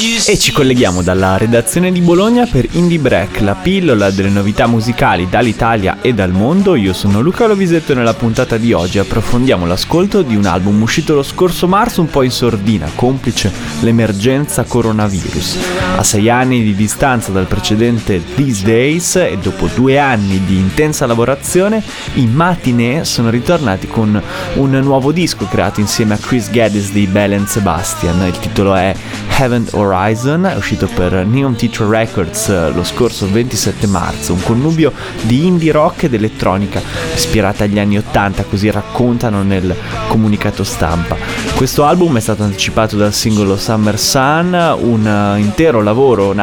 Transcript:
E ci colleghiamo dalla redazione di Bologna per Indie Break, la pillola delle novità musicali dall'Italia e dal mondo. Io sono Luca Lovisetto e nella puntata di oggi approfondiamo l'ascolto di un album uscito lo scorso marzo un po' in sordina, complice l'emergenza coronavirus. A 6 anni di distanza dal precedente These Days e dopo 2 anni di intensa lavorazione, i Matinee sono ritornati con un nuovo disco creato insieme a Chris Geddes di Belle and Sebastian. Il titolo è Heaven Horizon, è uscito per Neon Teacher Records lo scorso 27 marzo, un connubio di indie rock ed elettronica ispirata agli anni 80, così raccontano nel comunicato stampa. Questo album è stato anticipato dal singolo Summer Sun, un intero lavoro